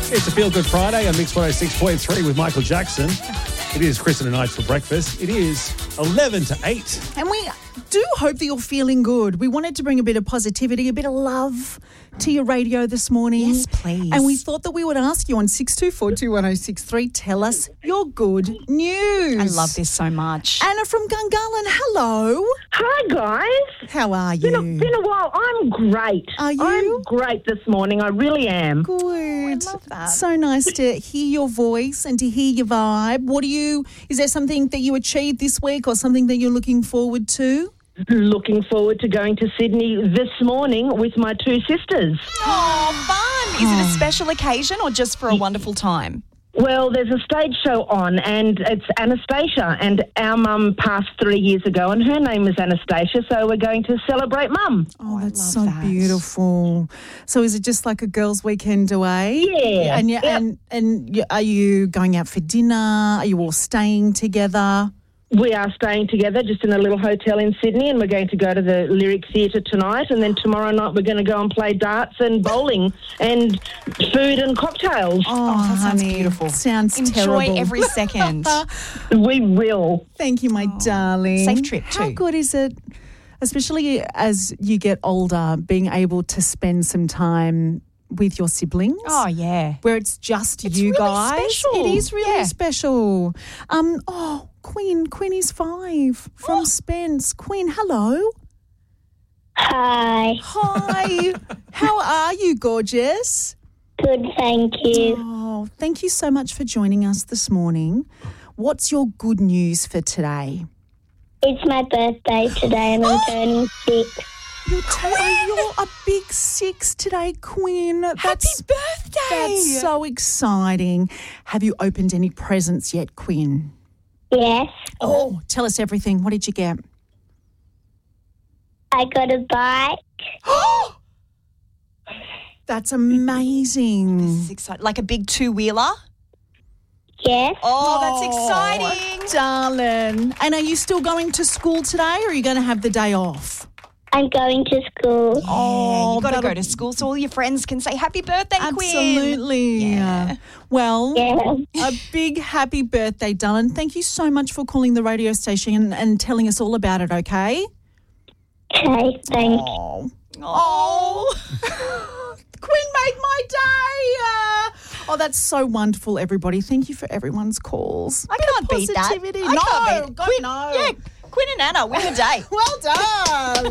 It's a Feel Good Friday on Mix 106.3 with Michael Jackson. It is Chris and Night for breakfast. It is 11 to 8. And we do hope that you're feeling good. We wanted to bring a bit of positivity, a bit of love to your radio this morning. Yes, please. And we thought that we would ask you on 62421063, tell us your good news. I love this so much. Anna from Gungahlin, hello. Hi, guys. How are you? Been a while. I'm great. Are you? I'm great this morning. I really am. Good. I love that. So nice to hear your voice and to hear your vibe. Is there something that you achieved this week or something that you're looking forward to? Looking forward to going to Sydney this morning with my two sisters. Oh, fun. Is it a special occasion or just for a wonderful time? Well, there's a stage show on and it's Anastasia, and our mum passed 3 years ago and her name is Anastasia, so we're going to celebrate mum. Oh, that's love so that. beautiful. So is it just like a girls' weekend away? Yeah. And are you going out for dinner? Are you all staying together? We are staying together just in a little hotel in Sydney, and we're going to go to the Lyric Theatre tonight, and then tomorrow night we're going to go and play darts and bowling and food and cocktails. Oh, that sounds honey, beautiful. Sounds Enjoy terrible. every second. We will. Thank you, my darling. Safe trip How too. good is it, especially as you get older, being able to spend some time with your siblings? Oh, yeah. Where it's just It's you really guys. special. It is really Yeah. special. Quinn is 5 from Spence. Quinn, hello. Hi. Hi. How are you, gorgeous? Good, thank you. Oh, thank you so much for joining us this morning. What's your good news for today? It's my birthday today and I'm turning 6. You're a big 6 today, Quinn. Happy birthday. That's so exciting. Have you opened any presents yet, Quinn? Yes. Oh, tell us everything. What did you get? I got a bike. That's amazing. This is exciting. Like a big two-wheeler? Yes. Oh, that's exciting. Darling. And are you still going to school today or are you going to have the day off? I'm going to school. Oh, you got to that'll- go to school so all your friends can say happy birthday, Quinn. Absolutely. Yeah. Well, Yeah. a big happy birthday, darling. Thank you so much for calling the radio station and telling us all about it, okay? Okay, thank you. Oh. Quinn made my day. Oh, that's so wonderful, everybody. Thank you for everyone's calls. I can't beat that. Positivity. I can't beat God, Quinn, no. Yeah, Quinn and Anna win the day. Well done.